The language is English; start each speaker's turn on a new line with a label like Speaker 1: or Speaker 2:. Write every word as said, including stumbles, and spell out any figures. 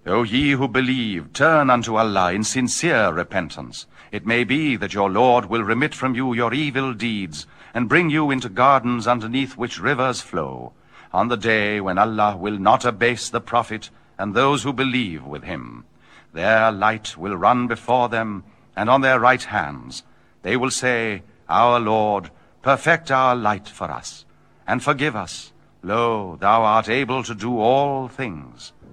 Speaker 1: O ye who believe, turn unto Allah in sincere repentance. It may be that your Lord will remit from you your evil deeds, and bring you into gardens underneath which rivers flow, on the day when Allah will not abase the Prophet and those who believe with him. Their light will run before them, and on their right hands. They will say, Our Lord, perfect our light for us, and forgive us. Lo, thou art able to do all things.